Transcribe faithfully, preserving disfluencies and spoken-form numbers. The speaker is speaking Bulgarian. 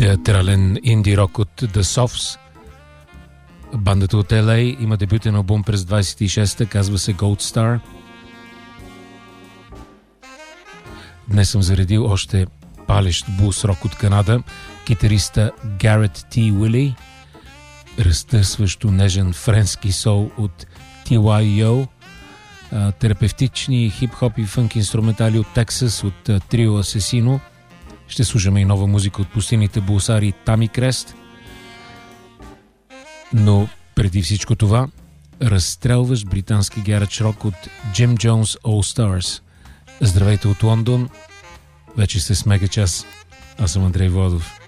Театрален инди рок от The Softs. Бандата от Ел Ей има дебютен албум през двайсет и шеста, казва се Gold Star. Днес съм заредил още палещ блус рок от Канада. Китариста Гарет Т. Уили, разтърсващо нежен френски сол от Ти Уай Йо, терапевтични хип-хоп и фънк инструментали от Тексас от трио Асесино. Ще слушаме и нова музика от пустините блусари Тами Крест. Но преди всичко това, разстрелваш британски гарадж рок от Jim Jones All Stars. Здравейте от Лондон, вече сте с Мега час. Аз съм Андрей Владов.